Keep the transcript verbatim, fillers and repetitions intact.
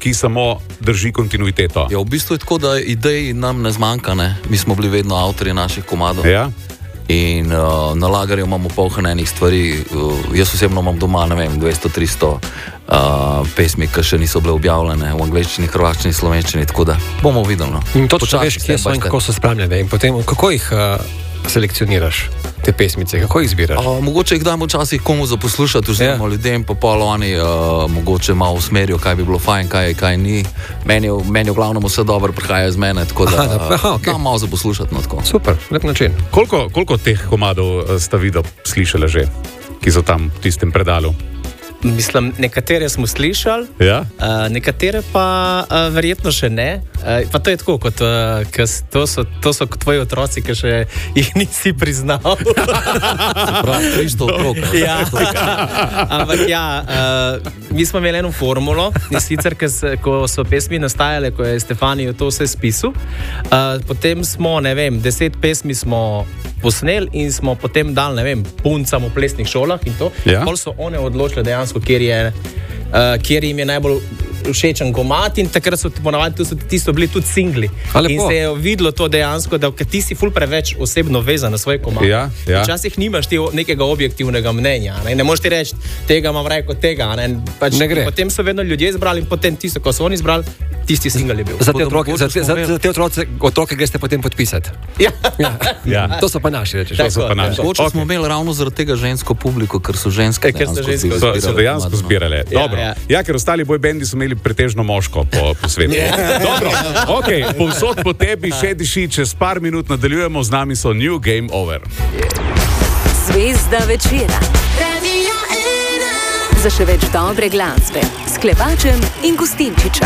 ki samo drži kontinuiteto. Ja, v bistvu je tako, da idej nam ne zmanjka, ne? Mi smo bili vedno avtorji naših komadov. Ja. In uh, na lagerju imamo polno enih stvari. Uh, jaz osebno imam doma, ne vem, dvesto tristo uh, pesmi, ki še niso bile objavljene v angleščini, hrvaščini, slovenščini, tako da bomo videli. No. In točno veš, kje so in kako so spremljene in potem, kako jih uh, selekcioniraš, te pesmice, kako jih izbiraš? Uh, mogoče jih damo včasih komu za poslušati, oziroma yeah. ljudem, pa pol oni uh, mogoče malo usmerijo, kaj bi bilo fajn, kaj, kaj ni. Meni, meni v glavnem vse dobro prihaja iz mene, tako da uh, okay. dam malo za poslušati. No, super, lep način. Koliko, koliko teh komadov sta videl, slišali že, ki so tam v tistem predalu? Mislim, nekatere smo slišali, ja? uh, nekatere pa uh, verjetno še ne. Uh, pa to je tako, kot uh, to, so, to so tvoji otroci, ki še jih nisi priznal. Prav, isto otrok. Ja. Ampak ja, uh, mi smo imeli eno formulo, in sicer, ko so pesmi nastajale, ko je Stefanijo to vse spisal, uh, potem smo, ne vem, deset pesmi smo posneli in smo potem dali, ne vem, puncam v plesnih šolah in to. Ja. Pol so one odločile dejansko, kjer, je, uh, kjer jim je najbolj všečen komad in takrat so ponavadi ti so bili tudi singli. In se je videlo to dejansko, da ti si ful preveč osebno vezan na svoj komad. Ja, ja. Včasih nimaš ti nekega objektivnega mnenja. Ne, ne možeš ti reči, tega imam raje kot tega. Ne, pač ne gre. Potem so vedno ljudje izbrali in potem tisto, ko so oni izbrali, tisti singl je bil. Za te otroke, za te, za, za te otroce, otroke greste potem podpisati. Ja. Ja. Ja. To so pa naši, rečeš. To so pa naši. Mogoče okay. smo imeli ravno zaradi tega žensko publiko, ker so ženske e, ker so žensko so, so dejansko zbirale. Ja, Dobro. ja. Ja, ker ostali boybendi so imeli pretežno moško po, po svetu. Dobro, ok, povsod po tebi še diši, čez par minut nadaljujemo, z nami so New Game Over. Zvezda večera. Za še več dobre glasbe s Klepačem in Gustinčičem.